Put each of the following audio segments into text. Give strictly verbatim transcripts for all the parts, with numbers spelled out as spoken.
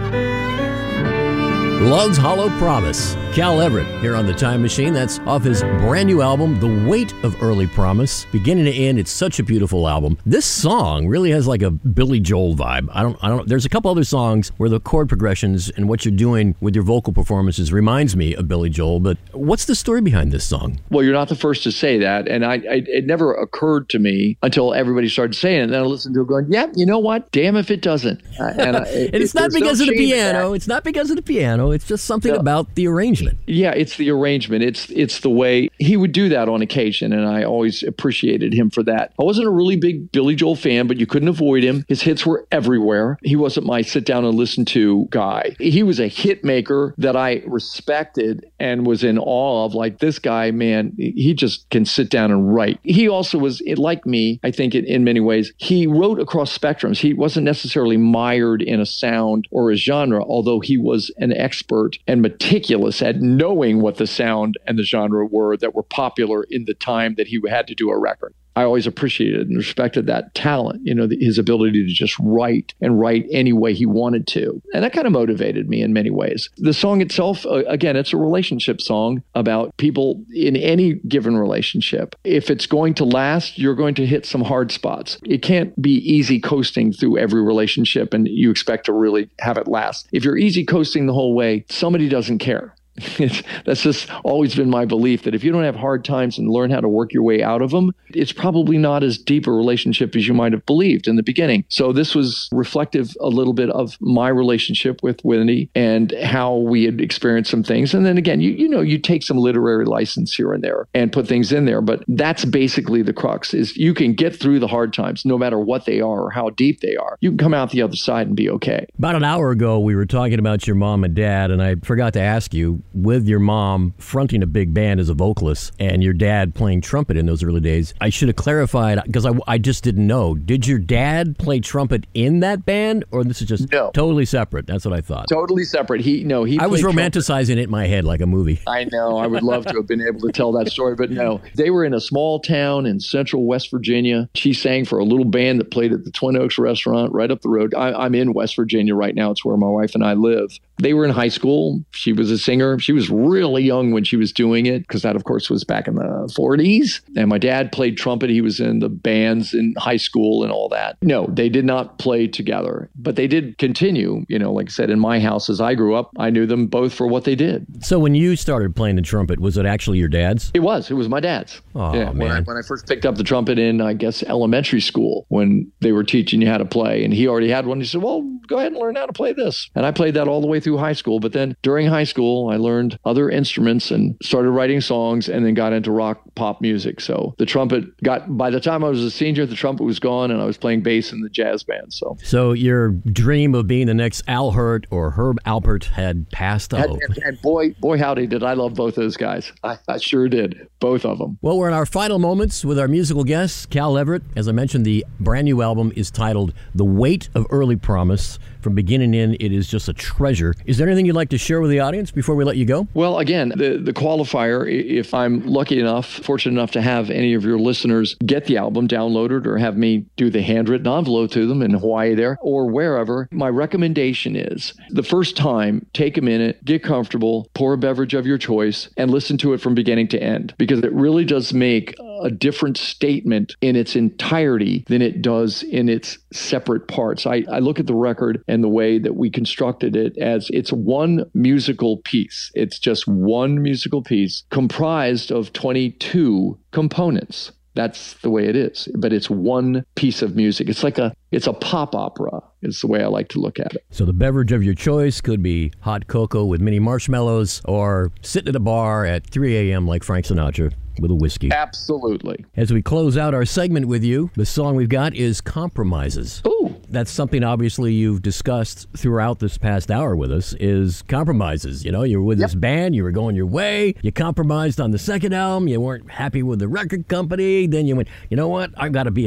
Love's Hollow Promise. Cal Everett here on The Time Machine. That's off his brand new album, The Weight of Early Promise. Beginning to end, it's such a beautiful album. This song really has like a Billy Joel vibe. I don't, I don't, there's a couple other songs where the chord progressions and what you're doing with your vocal performances reminds me of Billy Joel, but what's the story behind this song? Well, you're not the first to say that, and I, I it never occurred to me until everybody started saying it, and then I listened to it going, yeah, you know what? Damn if it doesn't. Uh, and I, it, and it's not because no of the shame in piano. that. It's not because of the piano. It's just something No. about the arrangement. Yeah, it's the arrangement. It's it's the way he would do that on occasion, and I always appreciated him for that. I wasn't a really big Billy Joel fan, but you couldn't avoid him. His hits were everywhere. He wasn't my sit down and listen to guy. He was a hit maker that I respected and was in awe of. Like, this guy, man, he just can sit down and write. He also was, like me, I think in, in many ways, he wrote across spectrums. He wasn't necessarily mired in a sound or a genre, although he was an expert and meticulous at knowing what the sound and the genre were that were popular in the time that he had to do a record. I always appreciated and respected that talent, you know, the, his ability to just write and write any way he wanted to. And that kind of motivated me in many ways. The song itself, uh, again, it's a relationship song about people in any given relationship. If it's going to last, you're going to hit some hard spots. It can't be easy coasting through every relationship and you expect to really have it last. If you're easy coasting the whole way, somebody doesn't care. It's, that's just always been my belief, that if you don't have hard times and learn how to work your way out of them, it's probably not as deep a relationship as you might have believed in the beginning. So this was reflective a little bit of my relationship with Whitney and how we had experienced some things. And then again, you you know, you take some literary license here and there and put things in there, but that's basically the crux, is you can get through the hard times no matter what they are or how deep they are. You can come out the other side and be okay. About an hour ago, we were talking about your mom and dad, and I forgot to ask you, with your mom fronting a big band as a vocalist and your dad playing trumpet in those early days, I should have clarified, because I, I just didn't know. Did your dad play trumpet in that band, or this is just No. totally separate? That's what I thought. Totally separate. He no, he I was played trumpet. romanticizing it in my head like a movie. I know. I would love to have been able to tell that story, but no. They were in a small town in central West Virginia. She sang for a little band that played at the Twin Oaks restaurant right up the road. I, I'm in West Virginia right now. It's where my wife and I live. They were in high school. She was a singer. She was really young when she was doing it, because that, of course, was back in the forties. And my dad played trumpet. He was in the bands in high school and all that. No, they did not play together, but they did continue. You know, like I said, in my house as I grew up, I knew them both for what they did. So when you started playing the trumpet, was it actually your dad's? It was. It was my dad's. Oh, yeah, when I, man. when I first picked up the trumpet in, I guess, elementary school, when they were teaching you how to play, and he already had one. He said, well, go ahead and learn how to play this. And I played that all the way through high school. But then during high school, I learned other instruments and started writing songs, and then got into rock pop music. So the trumpet got, by the time I was a senior, the trumpet was gone, and I was playing bass in the jazz band. So, So your dream of being the next Al Hirt or Herb Alpert had passed and, over. and, and boy, boy, howdy, did I love both those guys. I, I sure did. Both of them. Well, we're in our final moments with our musical guest, Cal Everett. As I mentioned, the brand new album is titled The Weight of Early Promise. From beginning in, it is just a treasure. Is there anything you'd like to share with the audience before we let you go? Well, again, the, the qualifier, i- if I'm lucky enough, fortunate enough to have any of your listeners get the album downloaded or have me do the handwritten envelope to them in Hawaii there or wherever, my recommendation is the first time, take a minute, get comfortable, pour a beverage of your choice, and listen to it from beginning to end, because it really does make a different statement in its entirety than it does in its separate parts. I, I look at the record and the way that we constructed it as it's one musical piece. It's just one musical piece comprised of twenty-two components. That's the way it is. But it's one piece of music. It's like a, it's a pop opera is the way I like to look at it. So the beverage of your choice could be hot cocoa with mini marshmallows, or sitting at a bar at three a.m. like Frank Sinatra with a whiskey. Absolutely. As we close out our segment with you, the song we've got is Compromises. Ooh. That's something obviously you've discussed throughout this past hour with us, is compromises. You know, you were with Yep. this band, you were going your way, you compromised on the second album, you weren't happy with the record company, then you went, you know what, I've got to be a dad,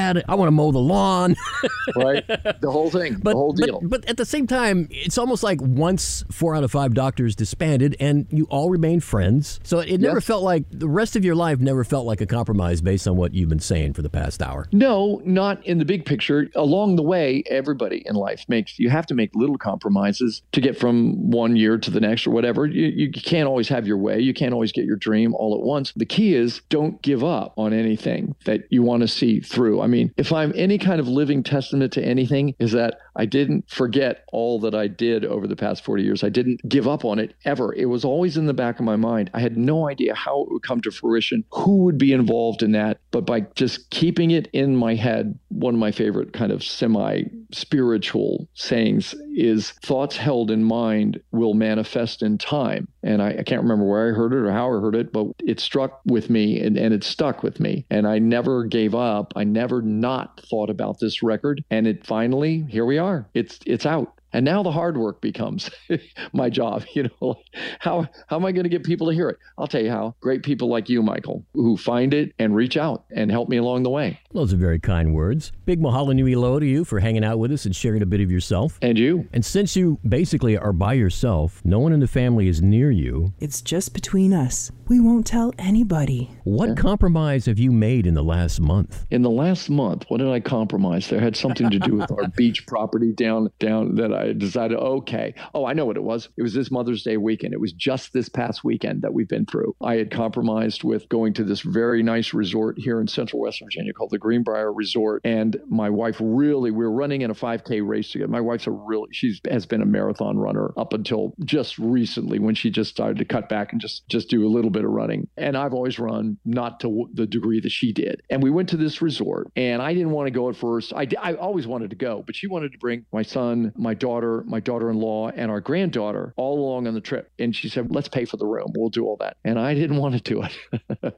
dad. I want to mow the lawn. Right? The whole thing, but, the whole deal. But, but at the same time, it's almost like once four out of five doctors disbanded and you all remained friends. So it never yes. felt like, the rest of your life never felt like a compromise based on what you've been saying for the past hour. No, not in the big picture. Along the way, everybody in life makes, you have to make little compromises to get from one year to the next or whatever. You, you can't always have your way. You can't always get your dream all at once. The key is don't give up on anything that you want to see through. I mean, if I'm any kind of living testament to anything, is that I didn't forget all that I did over the past forty years. I didn't give up on it ever. It was always in the back of my mind. I had no idea how it would come to fruition, who would be involved in that. But by just keeping it in my head, one of my favorite kind of semi-spiritual sayings is thoughts held in mind will manifest in time. And I, I can't remember where I heard it or how I heard it, but it struck with me and, and it stuck with me. And I never gave up. I never not thought about this record. And it finally, here we are. It's it's out. And now the hard work becomes my job. You know, how how am I going to get people to hear it? I'll tell you how. Great people like you, Michael, who find it and reach out and help me along the way. Those are very kind words. Big mahalo nui loa to you for hanging out with us and sharing a bit of yourself. And you. And since you basically are by yourself, no one in the family is near you. It's just between us. We won't tell anybody. What Yeah. compromise have you made in the last month? In the last month, what did I compromise? There had something to do with our beach property down down that I decided, okay. Oh, I know what it was. It was this Mother's Day weekend. It was just this past weekend that we've been through. I had compromised with going to this very nice resort here in Central West Virginia called the Greenbrier Resort. And my wife really, we were running in a five K race together. My wife's a really, she has been a marathon runner up until just recently when she just started to cut back and just, just do a little bit of running. And I've always run, not to the degree that she did. And we went to this resort and I didn't want to go at first. I, I always wanted to go, but she wanted to bring my son, my daughter, my daughter-in-law, and our granddaughter all along on the trip. And she said, let's pay for the room. We'll do all that. And I didn't want to do it.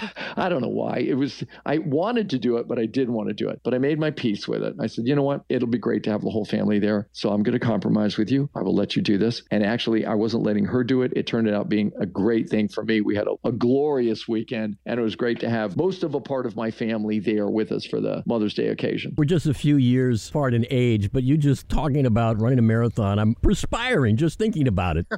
I don't know why. It was, I wanted to do it, but I didn't want to do it. But I made my peace with it. I said, you know what? It'll be great to have the whole family there. So I'm going to compromise with you. I will let you do this. And actually, I wasn't letting her do it. It turned out being a great thing for me. We had a, a glorious weekend, and it was great to have most of a part of my family there with us for the Mother's Day occasion. We're just a few years apart in age, but you just talking about running a marathon, I'm perspiring just thinking about it.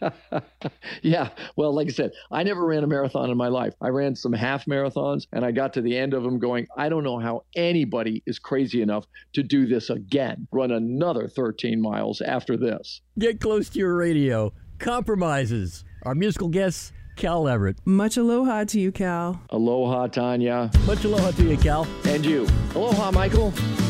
Yeah. Well, like I said, I never ran a marathon in my life. I ran some half marathons and I got to the end of them going, I don't know how anybody is crazy enough to do this again, run another thirteen miles after this. Get close to your radio. Compromises. Our musical guest, Cal Everett. Much aloha to you, Cal. Aloha, Tanya. Much aloha to you, Cal. And you. Aloha, Michael.